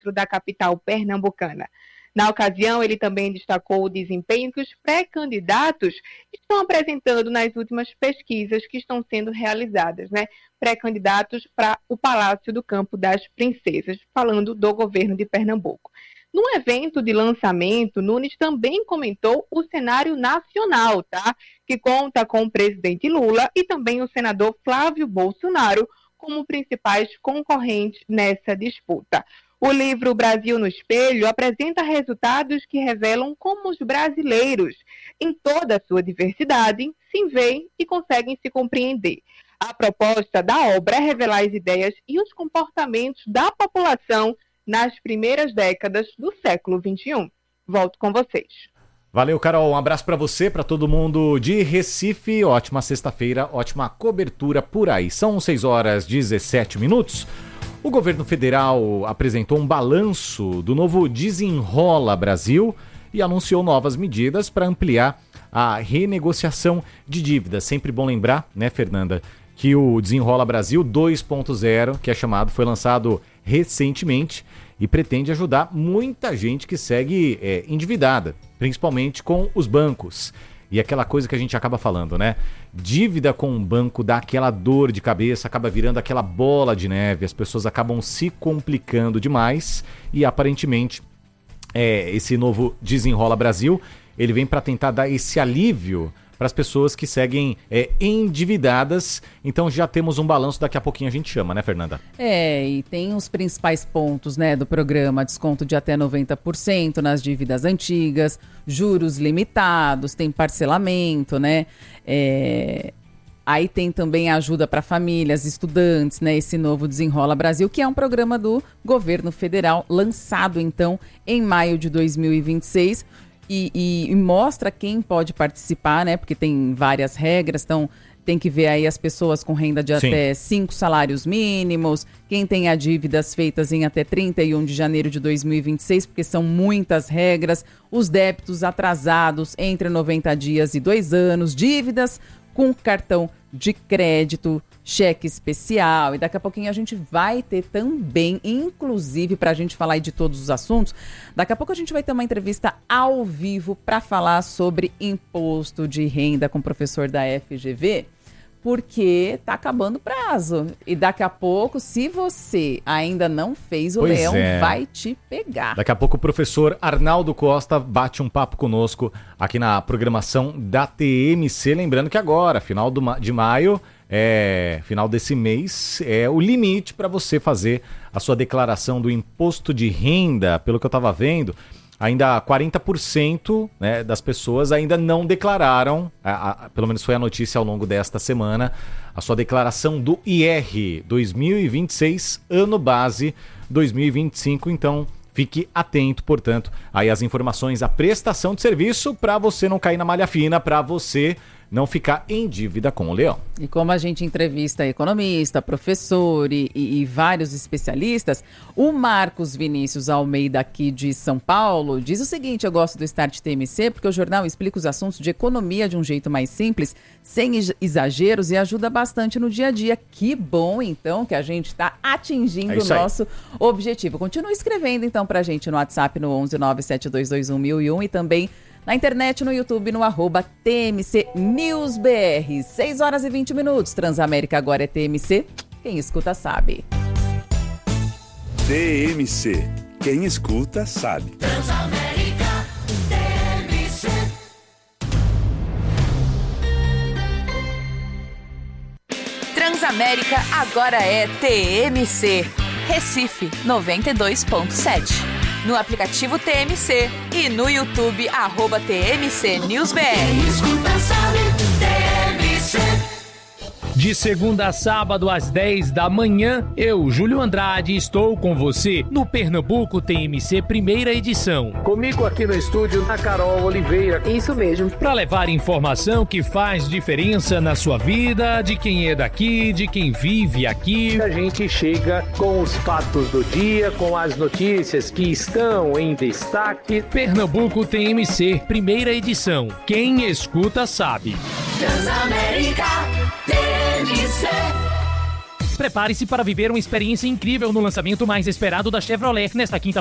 centro da capital pernambucana. Na ocasião, ele também destacou o desempenho que os pré-candidatos estão apresentando nas últimas pesquisas que estão sendo realizadas, pré-candidatos para o Palácio do Campo das Princesas, falando do governo de Pernambuco. No evento de lançamento, Nunes também comentou o cenário nacional, que conta com o presidente Lula e também o senador Flávio Bolsonaro como principais concorrentes nessa disputa. O livro Brasil no Espelho apresenta resultados que revelam como os brasileiros, em toda a sua diversidade, se veem e conseguem se compreender. A proposta da obra é revelar as ideias e os comportamentos da população nas primeiras décadas do século XXI. Volto com vocês. Valeu, Carol. Um abraço para você, para todo mundo de Recife. Ótima sexta-feira, ótima cobertura por aí. São 6h17. O governo federal apresentou um balanço do novo Desenrola Brasil e anunciou novas medidas para ampliar a renegociação de dívidas. Sempre bom lembrar, Fernanda, que o Desenrola Brasil 2.0, que é chamado, foi lançado recentemente e pretende ajudar muita gente que segue endividada, principalmente com os bancos. E aquela coisa que a gente acaba falando, dívida com um banco dá aquela dor de cabeça, acaba virando aquela bola de neve, as pessoas acabam se complicando demais e aparentemente esse novo Desenrola Brasil, ele vem para tentar dar esse alívio para as pessoas que seguem endividadas. Então já temos um balanço, daqui a pouquinho a gente chama, Fernanda? E tem os principais pontos, do programa: desconto de até 90% nas dívidas antigas, juros limitados, tem parcelamento, Aí tem também a ajuda para famílias, estudantes, esse novo Desenrola Brasil, que é um programa do governo federal, lançado então em maio de 2026, e mostra quem pode participar, porque tem várias regras, então tem que ver aí as pessoas com renda de até 5 salários mínimos, quem tenha dívidas feitas em até 31 de janeiro de 2026, porque são muitas regras, os débitos atrasados entre 90 dias e 2 anos, dívidas com cartão de crédito, cheque especial, e daqui a pouquinho a gente vai ter também, inclusive para a gente falar aí de todos os assuntos, daqui a pouco a gente vai ter uma entrevista ao vivo para falar sobre imposto de renda com o professor da FGV, porque tá acabando o prazo. E daqui a pouco, se você ainda não fez, o leão vai te pegar. Daqui a pouco o professor Arnaldo Costa bate um papo conosco aqui na programação da TMC. Lembrando que agora, final de maio, final desse mês, é o limite para você fazer a sua declaração do imposto de renda. Pelo que eu estava vendo, ainda 40% das pessoas ainda não declararam, pelo menos foi a notícia ao longo desta semana, a sua declaração do IR 2026, ano base 2025. Então, fique atento, portanto, aí as informações, a prestação de serviço para você não cair na malha fina, para você não ficar em dívida com o leão. E como a gente entrevista economista, professor e vários especialistas, o Marcos Vinícius Almeida, aqui de São Paulo, diz o seguinte: eu gosto do Start TMC porque o jornal explica os assuntos de economia de um jeito mais simples, sem exageros, e ajuda bastante no dia a dia. Que bom, então, que a gente está atingindo o nosso objetivo. Continue escrevendo, então, pra gente no WhatsApp no 11 97221 1001 e também na internet, no YouTube, no @TMC News BR. 6h20. Transamérica agora é TMC. Quem escuta sabe. TMC. Quem escuta sabe. Transamérica TMC. Transamérica agora é TMC. Recife 92.7. No aplicativo TMC e no YouTube, @TMC News BR. Escuta, sabe, TMC. De segunda a sábado às 10 da manhã, eu, Júlio Andrade, estou com você no Pernambuco TMC primeira edição. Comigo aqui no estúdio, a Carol Oliveira. Isso mesmo. Para levar informação que faz diferença na sua vida, de quem é daqui, de quem vive aqui. A gente chega com os fatos do dia, com as notícias que estão em destaque. Pernambuco TMC primeira edição. Quem escuta sabe. Transamérica TMC. prepare-se para viver uma experiência incrível no lançamento mais esperado da Chevrolet nesta quinta